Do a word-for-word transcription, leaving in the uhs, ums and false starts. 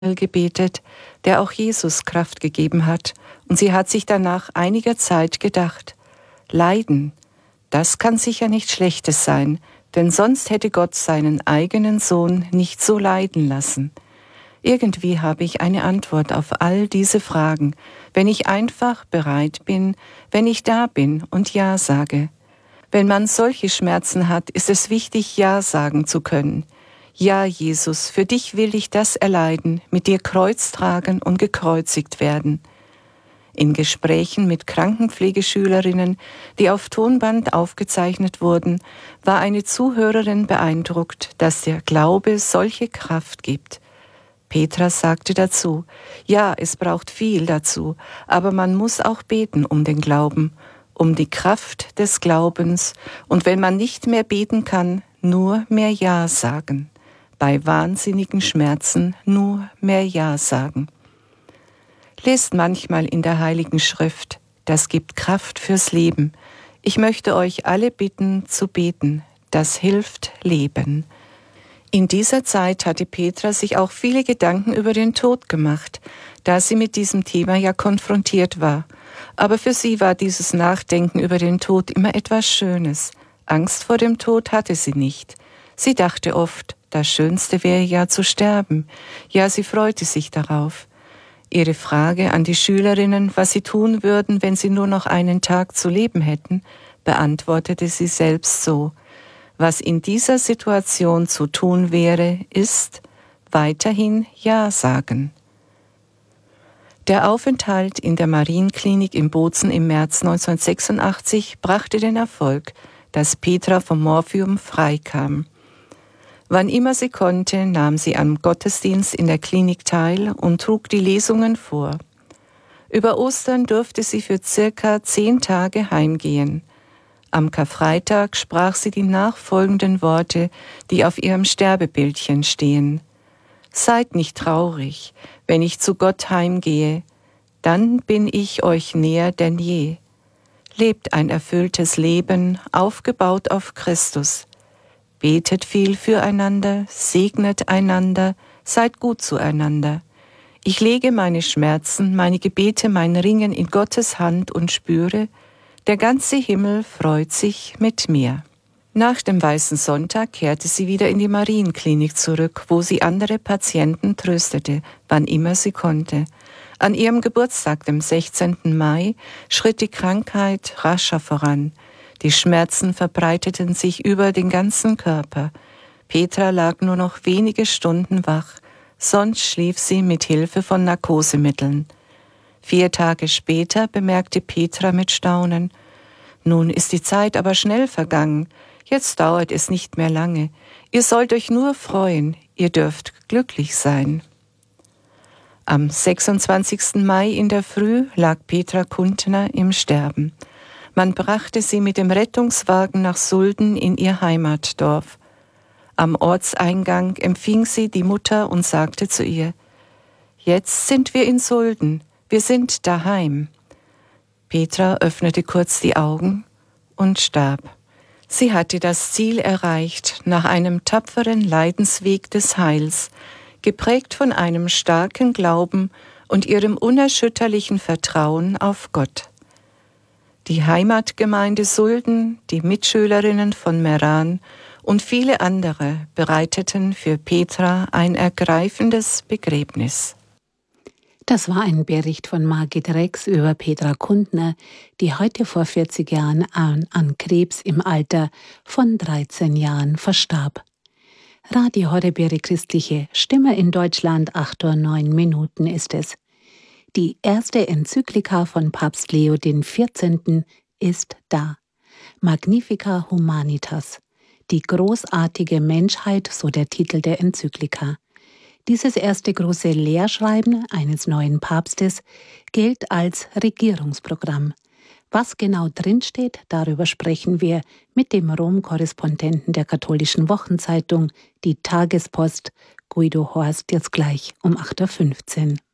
gebetet, der auch Jesus Kraft gegeben hat, und sie hat sich danach einiger Zeit gedacht: Leiden, das kann sicher nichts Schlechtes sein, denn sonst hätte Gott seinen eigenen Sohn nicht so leiden lassen. Irgendwie habe ich eine Antwort auf all diese Fragen, wenn ich einfach bereit bin, wenn ich da bin und Ja sage. Wenn man solche Schmerzen hat, ist es wichtig, Ja sagen zu können. Ja, Jesus, für dich will ich das erleiden, mit dir Kreuz tragen und gekreuzigt werden. In Gesprächen mit Krankenpflegeschülerinnen, die auf Tonband aufgezeichnet wurden, war eine Zuhörerin beeindruckt, dass der Glaube solche Kraft gibt. Petra sagte dazu: Ja, es braucht viel dazu, aber man muss auch beten um den Glauben, um die Kraft des Glaubens, und wenn man nicht mehr beten kann, nur mehr Ja sagen. Bei wahnsinnigen Schmerzen nur mehr Ja sagen. Lest manchmal in der Heiligen Schrift, das gibt Kraft fürs Leben. Ich möchte euch alle bitten zu beten, das hilft Leben. In dieser Zeit hatte Petra sich auch viele Gedanken über den Tod gemacht, da sie mit diesem Thema ja konfrontiert war. Aber für sie war dieses Nachdenken über den Tod immer etwas Schönes. Angst vor dem Tod hatte sie nicht. Sie dachte oft, das Schönste wäre ja zu sterben. Ja, sie freute sich darauf. Ihre Frage an die Schülerinnen, was sie tun würden, wenn sie nur noch einen Tag zu leben hätten, beantwortete sie selbst so: Was in dieser Situation zu tun wäre, ist weiterhin Ja sagen. Der Aufenthalt in der Marienklinik in Bozen im März neunzehnhundertsechsundachtzig brachte den Erfolg, dass Petra vom Morphium freikam. Wann immer sie konnte, nahm sie am Gottesdienst in der Klinik teil und trug die Lesungen vor. Über Ostern durfte sie für circa zehn Tage heimgehen. Am Karfreitag sprach sie die nachfolgenden Worte, die auf ihrem Sterbebildchen stehen: Seid nicht traurig, wenn ich zu Gott heimgehe, dann bin ich euch näher denn je. Lebt ein erfülltes Leben, aufgebaut auf Christus. Betet viel füreinander, segnet einander, seid gut zueinander. Ich lege meine Schmerzen, meine Gebete, mein Ringen in Gottes Hand und spüre, der ganze Himmel freut sich mit mir. Nach dem Weißen Sonntag kehrte sie wieder in die Marienklinik zurück, wo sie andere Patienten tröstete, wann immer sie konnte. An ihrem Geburtstag, dem sechzehnten Mai, schritt die Krankheit rascher voran. Die Schmerzen verbreiteten sich über den ganzen Körper. Petra lag nur noch wenige Stunden wach, sonst schlief sie mit Hilfe von Narkosemitteln. Vier Tage später bemerkte Petra mit Staunen: Nun ist die Zeit aber schnell vergangen. Jetzt dauert es nicht mehr lange. Ihr sollt euch nur freuen, ihr dürft glücklich sein. Am sechsundzwanzigsten Mai in der Früh lag Petra Kuntner im Sterben. Man brachte sie mit dem Rettungswagen nach Sulden in ihr Heimatdorf. Am Ortseingang empfing sie die Mutter und sagte zu ihr: Jetzt sind wir in Sulden, wir sind daheim. Petra öffnete kurz die Augen und starb. Sie hatte das Ziel erreicht, nach einem tapferen Leidensweg des Heils, geprägt von einem starken Glauben und ihrem unerschütterlichen Vertrauen auf Gott. Die Heimatgemeinde Sulden, die Mitschülerinnen von Meran und viele andere bereiteten für Petra ein ergreifendes Begräbnis. Das war ein Bericht von Margit Rex über Petra Kuntner, die heute vor vierzig Jahren an, an Krebs im Alter von dreizehn Jahren verstarb. Radio Horeb, Ihre christliche Stimme in Deutschland, acht Uhr neun Minuten ist es. Die erste Enzyklika von Papst Leo der vierzehnte. Ist da. Magnifica Humanitas. Die großartige Menschheit, so der Titel der Enzyklika. Dieses erste große Lehrschreiben eines neuen Papstes gilt als Regierungsprogramm. Was genau drinsteht, darüber sprechen wir mit dem Rom-Korrespondenten der katholischen Wochenzeitung, die Tagespost, Guido Horst, jetzt gleich um acht Uhr fünfzehn.